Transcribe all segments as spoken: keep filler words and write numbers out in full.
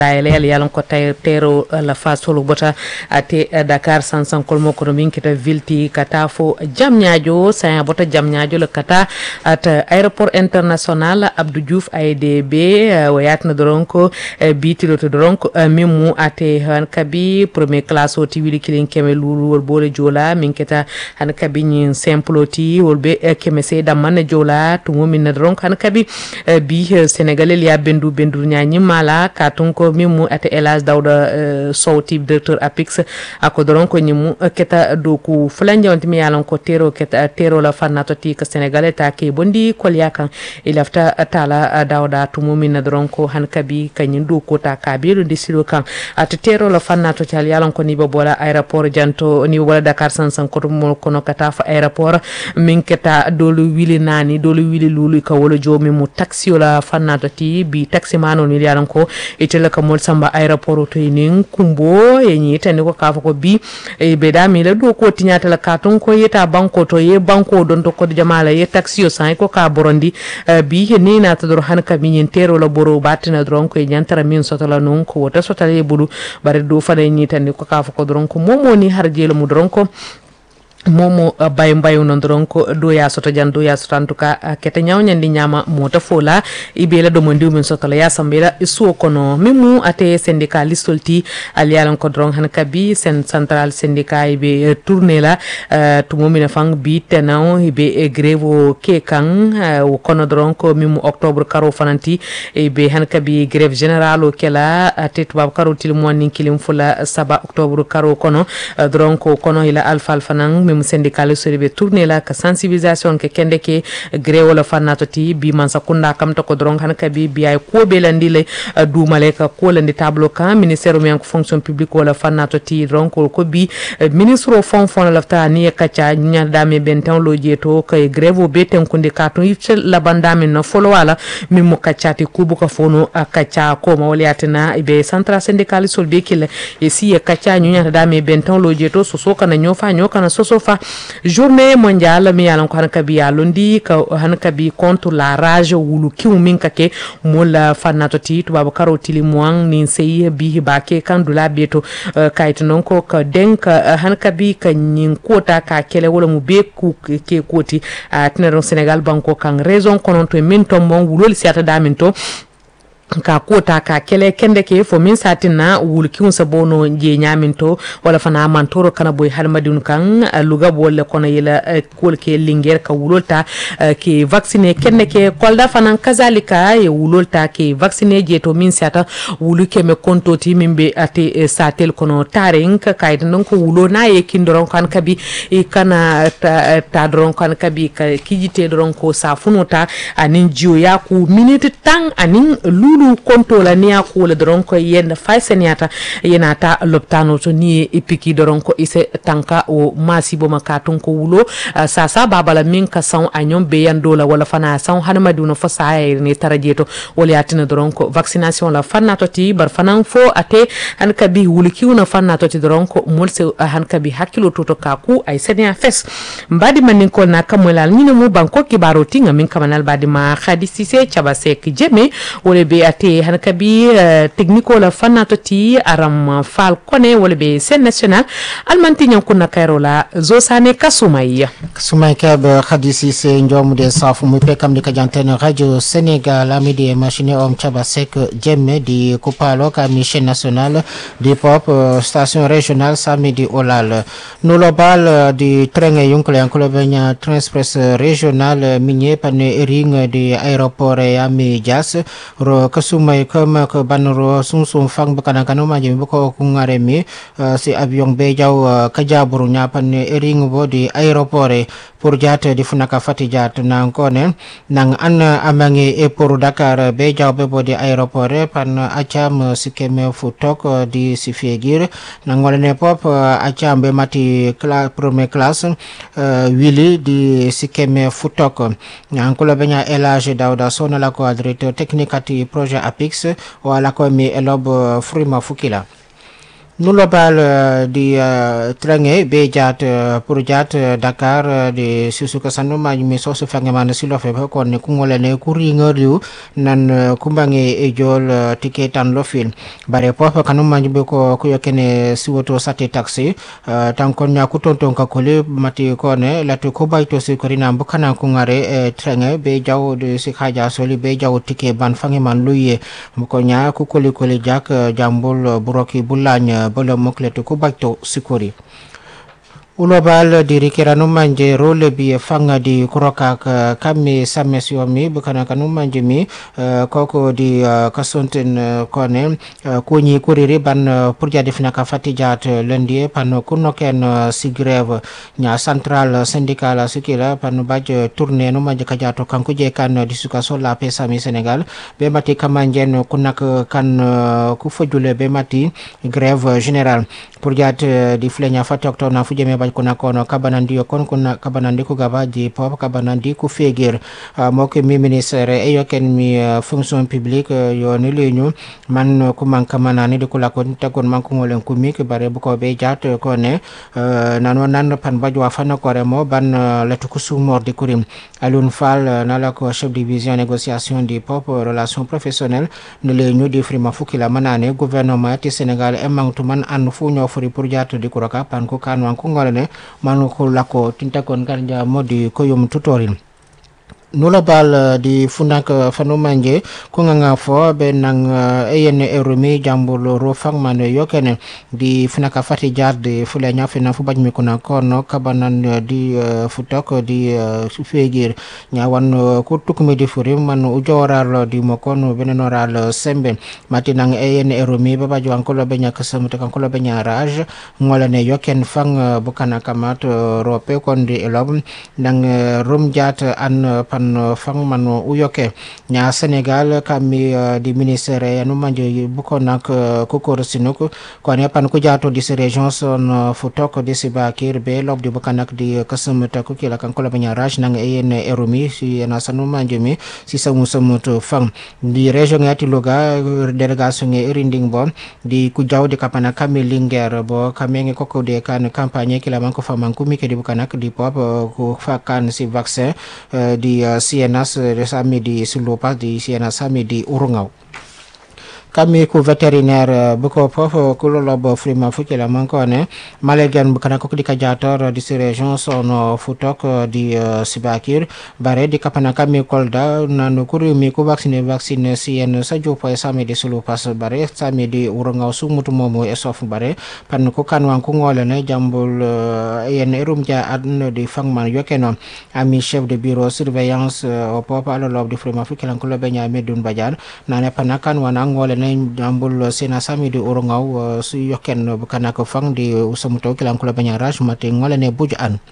ele yalon ko tay tero la fasolu bota ate Dakar sansan kolmo ko min kita vilti kata fo jamnyaajo sa bota jamnyaajo le kata at aéroport international Abdou Diouf A D B wayatna doronko bitilo to doronko mimu ate han kabi premier classe o tiwili kilin keme lulu wol bole jola min kita han kabi ni simple ti wolbe keme se damman jola tumo min doronko han kabi bi sénégalais ya bendu bendu nyaani mala katunko mimu ate Elas Dawda uh, Sowti directeur Apix ako doron ko nyimu uh, keta doku fulanje wanti mi yalon ko tero keta uh, tero la fannato ti ka sénégalais ta ke bondi kol yakan ilafta uh, tala uh, Dawda tumu min doron ko han kabi kanyin doko ta kabiru disilo kan at tero la fannato ti yalon ko ni bobola aéroport janto ni bobola Dakar sansan ko mo kono kata fa aéroport min keta dolu wili nani dolu wili lulu ka wolo jomi mu taxi la fannato ti bi taxi mano ni yalon ko itela ka mol samba aéroport to inin kumbo yenyi tani ko kafa ko bi e be da mi le do ko tinyata la katon ko yeta banko to ye banko don to ko jamala ye taxi o sai ko ka borondi uh, bi ni na to dor han ka min tero la boro batina dron ko nyantara min soto la non ko wota soto le bulu bare do fa yenyi tani ko kafa ko dron ko momo ni harjelo mu dron ko momo uh, bay bayu non dronko do ya soto jan do ya soto en tout cas uh, kete nyawnya ndi nyama mota fola ibela do mo ndiw min soto la ya sambela isu kono mimu ate syndicaliste solti alialan ko dron han kabi sen central syndicat be uh, tourner la uh, tumo mina fang bi tenaw be e grève ke kan uh, kono dronko mimu octobre karo fananti e be han kabi grève générale kela ate tubab karo til mo nin kilim fula saba octobre karo kono uh, dronko kono ila alfa alfanang même syndical seribe tourner la ka sensibilisation ke kende ke grève la fannato ti bi man sakunda kam to ko dron han kabi bi ay ko be landi le du maleka ko landi tableau ka ministère mi ko fonction publique wala fannato ti dron ko ko bi ministre fond fond la ta ni ka cha nya dame benten lo jeto kay grève be ten kundi katon yifsel la bandami no folo wala mi mo ka chati kubu ka fono ka cha ko ma waliatina be central syndical sol be kile e si ka cha nya dame benten lo jeto so so kana nyofa nyoka na so so fa journée mondiale mi yalan ko hanka bi yalondi ka hanka bi contre la rage wulu kiw min kake mola fannato ti to baba karo tili moang ni sey bi baake kandula beto uh, kayto non ko ka denk uh, hanka bi ka nyin kota ka kele wala mu be ku ke koti uh, tinero Sénégal banko kan raison konon to min to mon wulol siata daminto ka kota ka kele kende ke fo min satina wul kiun sabono je nyaminto wala fana mantoro kana boy halmadun kan luga bolle kono yela kol ke linger ka wulolta ke vacciner kende ke kolda fana kazalika e wulolta ke vacciner je to min sata wulu ke me konto ti mimbe ate satel kono taring ka kayde non ko wulo na e kindoron kan kabi e kana ta, ta doron kan kabi ka kijite doron ko safunota anin jiyo ya ku minute tang anin lulu konto la niya ko le doron ko yenda faiseniata yenata loptano to ni ipiki doron ko ise tanka o masibo makaton ko wulo uh, sasa babala min ka san anyon be yandola wala fana san hanmadu no fasa ne tarajeto wala yatina doron ko vaccination la fanna to ti bar fanan fo ate han kabi wuliki una fanna to ti doron ko molse uh, han kabi hakilo toto kaku ay senia fes mbadi manin ko na kamola ni mu banko ki baroti ngamin kamanal badi ma khadisi se chabasek jeme wala be ate han kabi uh, technico la fannato ti aram fal kone wala be sen national almanti nyankuna kairola zosane kasumay kasumay kab khadisi se njom de safu mu pekam de kajantene radio Sénégal amidi machine om chaba sek jemme di kupalo ka mission national di pop uh, station régionale samedi olal nolobal di trenge yunkle yankle benya transpress régional minye pane ring di aéroport yami jas ro kasumay comme que banro sum sum fang bakana kanu ma jemi ko ku ngare mi uh, si avion be jaw uh, kajaburu nyapan ring bo di aéroport pour jate di funaka fati jat nan kone nang an amangi e pour Dakar be jaw be bo di aéroport pan acham sikeme futok uh, di sifegir nang wala pop uh, acham be mati classe premier classe uh, wili di sikeme futok nang ko benya Elage Dawda sona la ko directeur technique ati projet Apix wala ko mi elob frima fukila nulobal di trenge be jat pour jat Dakar di susuka sanu majmi so so fange man silo fe ko ne kungole ne kuri ngoriu nan kumbange e jol ticket tan lo film bare pop kanu majbe ko ko yokene siwoto sate taxi tankon nya kutonton ka kole mati ko ne latu ko bayto si ko rina mbukana ko ngare trenge be jaw de si khaja soli be jaw ticket ban fange man luye ko nya ko kole kole jak jambul buroki bulanya bolo mokleto ko bakto sikori ulobal diri kiranu manje role bi fanga di kuroka kami samesio mi bukana kanu manje mi koko di kasonten kone kunyi kuriri ban purja defina ka fatijat lundi pano kunoken si grève nya central syndical sikila pano badge tourner no manje kajato kanku je kan di suka sola pesa mi Senegal be mati kamanjen kunak kan ku fojule be mati grève générale purjat di flenya fatok na fujeme kuna kono kabanandi kon kuna kabanandi ku gabaji pop kabanandi ku fegir mo ke mi ministre e yoken mi fonction publique yo ne leñu man ku man kamana ni de kula ko tagon man ko ngolen ku mi ke bare bu ko be jat ko ne nano nan pan bajwa fana ko remo ban latu ku sumor di kurim alun fal nala ko chef division négociation di pop relation professionnelle ne leñu di frima fukila manane gouvernement ti Sénégal e mangtu man an fu ñoo furi pour jat di kuraka pan ko kan wan ko ngolene manu ko lako tintakon karja modi koyum tutorin nula bal di funak fanu manje ko nga fo be nang yen erumi jambul ro fang man yokene di funaka fati jarde fule nya fena fu bajmi ko na kono kabanan di futok di fegir nya wan ko tukumi di furi man ujoral di mokon benenoral sembe mati nang yen erumi baba jwan ko be nya kasam to kan ko be nya rage ngolane yoken fang bukana kamat rope kon di elob nang rum jat an fang mano uyoke nya Senegal kami uh, di ministere anu manje buko nak uh, kokor sinoko ko ne pan ko jato di region son uh, futok di sibakir be lob di bukanak di kasam ta ko kila kan ko la banya raj nang en erumi si na sanu manje mi si samu samu to fang di region ngati loga delegation nge irinding bon di ku jaw di kapana kami linger bo kamenge koko de kan campagne kila man ko faman ku mi ke di bukanak di pop uh, ko fakan si vaccin uh, di uh, C N S resami di Sulupa di C N S sami di Urungau kami ku veterinaire buko pof ku lolob frima fukila mankone malegan bukana ko di kajator di region sono futok di uh, Sibakir bare di kapana kami kolda nanu kuri mi ku vaccine vaccine C N sajo po sami di Sulupas bare sami di Urungau sumutu momo esof bare pan ko kan wan ku ngolene jambul uh, yen rumja adno di fangman yokeno ami chef de bureau surveillance uh, o pop lolob di frima fukila ko lobenya medun bajan nane panakan wana ngolene jambul sena sami di Urungau su yoken bukana ko fang di usamuto kilang kula banyaraj mate ngolene bujan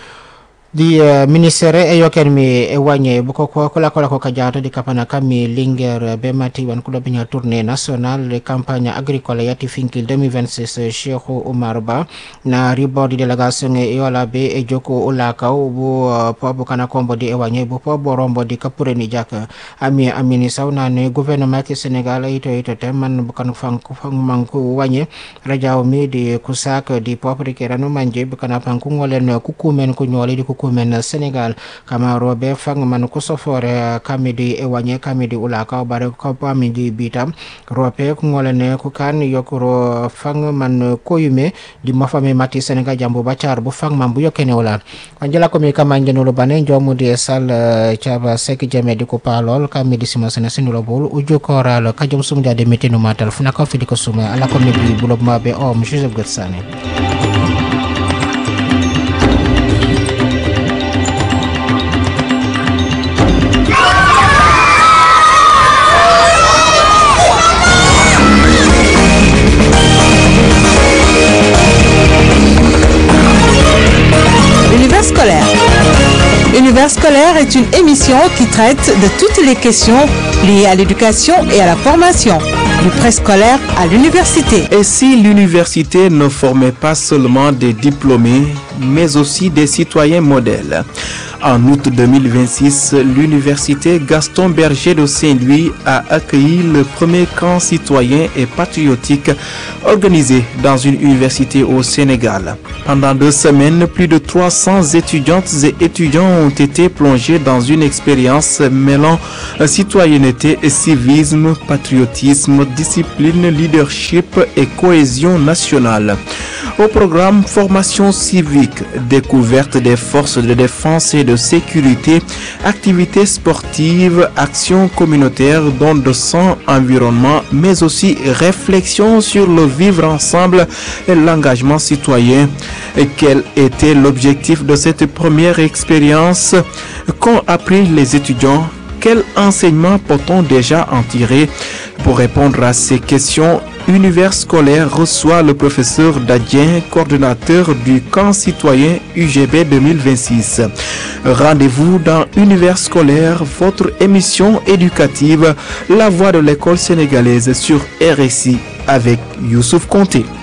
di uh, ministere e yoken mi e wanye buko ko kula kula ko kajato di kapana kami linger be mati wan kula banya tournée nationale de campagne agricole yati finkil deux mille vingt-six Cheikh Oumar Ba na ribord di délégation e yola be e joko ulaka bu uh, po bukana kombo di e wanye bu po borombo di kapure ni jak ami amini sawna ne gouvernement du Sénégal ito ito teman bukan fang fang mangku wanye rajaw mi di kusak di popri keranu manje bukana pangku ngolen kukumen ku nyoli di kumen Senegal kama robe fang man ko sofore kamidi e wanye kamidi ulaka bare ko pami di bitam robe ko ngolene ko kan yokoro fang man koyume di mafame mati Senegal jambo bacar bu fang man bu yokene wala anjala ko mi kama ngeno bane jomu di sal chaba sek jame di ko palol kamidi sima sene sinulo bol uju koral kajum sum jade metino matal funa ko fidi ko suma ala ko mi di bulob mabe o monsieur Gatsane. Scolaire. Univers scolaire est une émission qui traite de toutes les questions liées à l'éducation et à la formation, du préscolaire à l'université. Et si l'université ne formait pas seulement des diplômés, mais aussi des citoyens modèles. En août deux mille vingt-six, l'université Gaston Berger de Saint-Louis a accueilli le premier camp citoyen et patriotique organisé dans une université au Sénégal. Pendant deux semaines, plus de trois cents étudiantes et étudiants ont été plongés dans une expérience mêlant citoyenneté et civisme, patriotisme, discipline, leadership et cohésion nationale. Au programme formation civique, découverte des forces de défense et de sécurité, activités sportives, actions communautaires, dons de sang, environnement, mais aussi réflexion sur le vivre ensemble et l'engagement citoyen. Et quel était l'objectif de cette première expérience? Qu'ont appris les étudiants? Quel enseignement peut-on déjà en tirer? Pour répondre à ces questions, Univers scolaire reçoit le professeur Dadien, coordonnateur du camp citoyen U G B deux mille vingt-six. Rendez-vous dans Univers scolaire, votre émission éducative, la voix de l'école sénégalaise sur R S I avec Youssouf Conté.